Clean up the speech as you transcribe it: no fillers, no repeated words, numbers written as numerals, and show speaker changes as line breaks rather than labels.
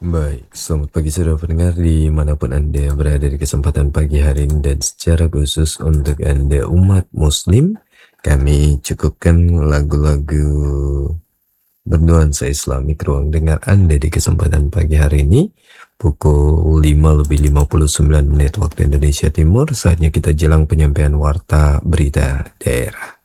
Baik, selamat pagi saudara pendengar dimanapun Anda berada di kesempatan pagi hari ini, dan secara khusus untuk Anda umat muslim, kami cukupkan lagu-lagu bernuansa Islamik ruang dengar Anda di kesempatan pagi hari ini pukul 5:59 waktu Indonesia Timur. Saatnya kita jelang penyampaian warta berita daerah.